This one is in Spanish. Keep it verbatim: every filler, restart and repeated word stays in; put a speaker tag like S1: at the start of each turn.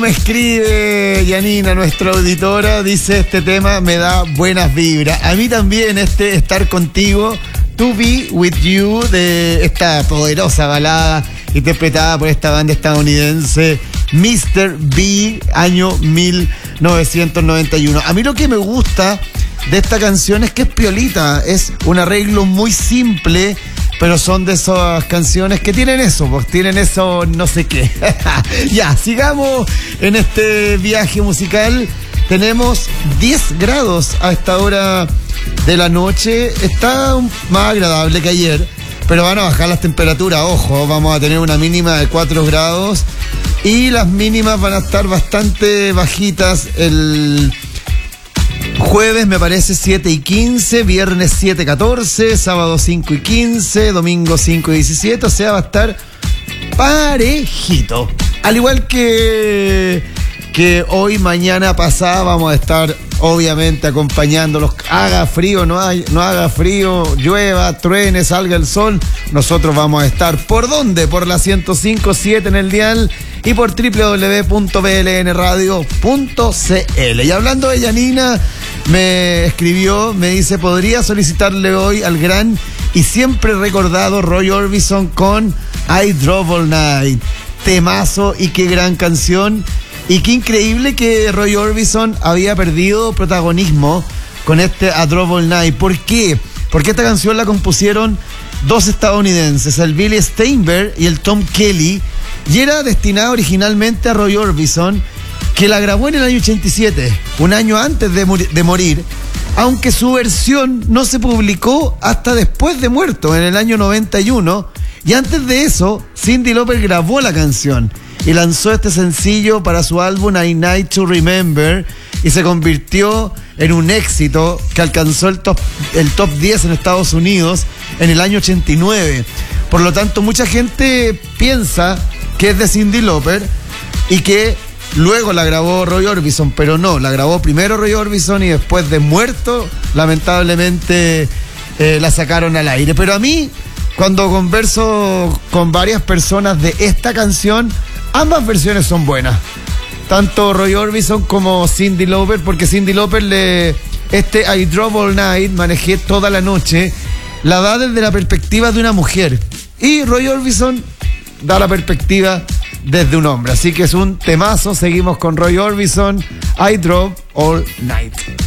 S1: Me escribe Yanina, nuestra auditora, dice: este tema me da buenas vibras. A mí también este Estar Contigo, To Be With You, de esta poderosa balada interpretada por esta banda estadounidense mister B, año mil novecientos noventa y uno. A mí lo que me gusta de esta canción es que es piolita, es un arreglo muy simple, pero son de esas canciones que tienen eso, pues tienen eso no sé qué. Ya, sigamos en este viaje musical. Tenemos diez grados a esta hora de la noche. Está más agradable que ayer, pero van a bajar las temperaturas. Ojo, vamos a tener una mínima de cuatro grados y las mínimas van a estar bastante bajitas. El jueves me parece siete y quince, viernes siete y catorce, sábado cinco y quince, domingo cinco y diecisiete, o sea, va a estar parejito. Al igual que, que hoy, mañana, pasada, vamos a estar obviamente acompañándolos. Haga frío, no, hay, no haga frío, llueva, truene, salga el sol, nosotros vamos a estar. ¿Por dónde? Por la ciento cinco punto siete en el dial y por doble u doble u doble u punto b l n radio punto c l. Y hablando de Yanina, me escribió, me dice: podría solicitarle hoy al gran y siempre recordado Roy Orbison con I Drove All Night. Temazo, y qué gran canción. Y qué increíble que Roy Orbison había perdido protagonismo con este I Drove All Night. ¿Por qué? Porque esta canción la compusieron dos estadounidenses, el Billy Steinberg y el Tom Kelly, y era destinada originalmente a Roy Orbison, que la grabó en el año ochenta y siete, un año antes de, mor- de morir, aunque su versión no se publicó hasta después de muerto, en el año noventa y uno, y antes de eso, Cyndi Lauper grabó la canción y lanzó este sencillo para su álbum I Night to Remember, y se convirtió en un éxito que alcanzó el top, el top diez en Estados Unidos en el año ochenta y nueve. Por lo tanto, mucha gente piensa que es de Cyndi Lauper y que luego la grabó Roy Orbison, pero no, la grabó primero Roy Orbison y después de muerto, lamentablemente, eh, la sacaron al aire. Pero a mí, cuando converso con varias personas de esta canción, ambas versiones son buenas. Tanto Roy Orbison como Cyndi Lauper, porque Cyndi Lauper le... Este I Drove All Night, manejé toda la noche, la da desde la perspectiva de una mujer. Y Roy Orbison da la perspectiva desde un hombre. Así que es un temazo. Seguimos con Roy Orbison, I Drove All Night.